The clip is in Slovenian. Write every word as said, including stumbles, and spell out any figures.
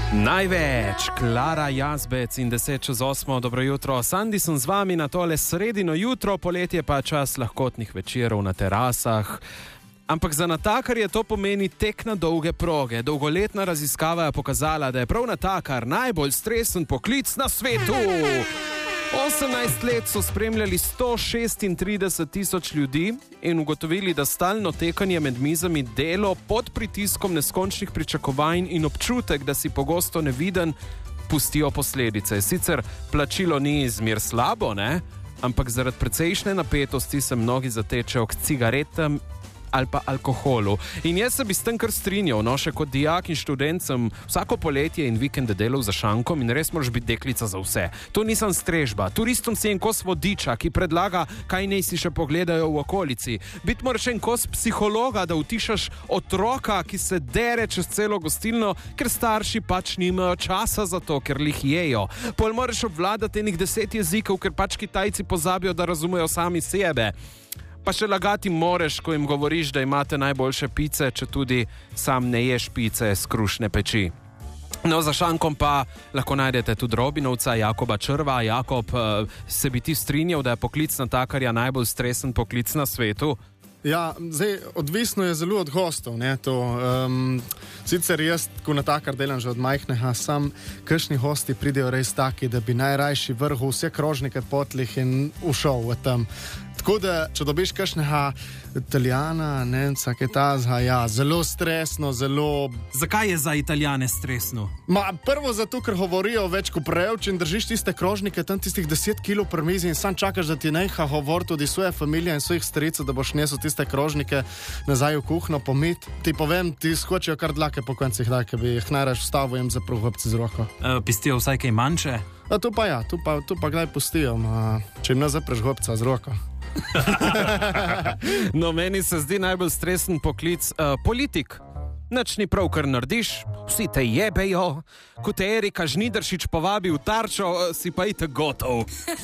Največ, Klara Jazbec in deset čez osmo, dobro jutro. Sandi sem z vami na tole sredino jutro, poletje pa čas lahkotnih večerov na terasah. Ampak za natakarje to pomeni tek na dolge proge. Dolgoletna raziskava je pokazala, da je prav natakar najbolj stresen poklic na svetu. osemnajst let so spremljali sto šestintrideset tisoč ljudi in ugotovili, da stalno tekanje med mizami, delo pod pritiskom neskončnih pričakovanj in občutek, da si pogosto neviden, pustijo posledice. Sicer plačilo ni izmer slabo, ne? Ampak zaradi precejšnje napetosti se mnogi zatečejo k cigaretam ali pa alkoholu. In jaz se bi s tem kar strinjal, no, še kot dijak in študent sem vsako poletje in vikende delal za šankom in res moraš biti deklica za vse. To nisem strežba, turistom si en kos vodiča, ki predlaga, kaj naj si še pogledajo v okolici. Biti moraš en kos psihologa, da utišaš otroka, ki se dere čez celo gostilno, ker starši pač nimajo časa za to, ker lih jejo. Pol moraš obvladati enih deset jezikov, ker pač Kitajci pozabijo, da razumejo sami sebe. Pa še lagati moreš, ko jim govoriš, da imate najboljše pice, če tudi sam ne ješ pice s krušne peči. No, za šankom pa lahko najdete tudi Robinovca, Jakoba Črva. Jakob, se bi ti strinjal, da je poklic natakarja najbolj stresen poklic na svetu? Ja, zdaj, odvisno je zelo od gostov, ne, to. Um, sicer jaz, ko natakar delam že od majhnega, sam kakšni hosti pridejo res taki, da bi najrajši vrhu vse krožnike potlih in ušel v tem. Tako da, če dobiš kakšnega Italijana, Nemca, kaj tazga, ja, zelo stresno, zelo... Zakaj je za Italijane stresno? Ma, prvo zato, ker govorijo več kot prevč in držiš tiste krožnike, tam tistih deset kilov per mizi in sam čakaš, da ti neha govor tudi svoje familije in svojih stricev, da boš nesel tiste krožnike nazaj v kuhno pomit. Ti povem, ti skočijo kar dlake po koncih, da bi jih najraž vstavil in zaprl hopci z roko. E, pistijo vsaj kaj manjše? A tu pa ja, tu pa, tu pa gledaj pustijo, ma, če jim ne zapreš hopca z roko. No, meni se zdi najbolj stresen poklic uh, politik. Nič ni prav, kar narediš, vsi te jebejo, ko te Erika Žnidaršič povabi v Tarčo, si pa itak gotov.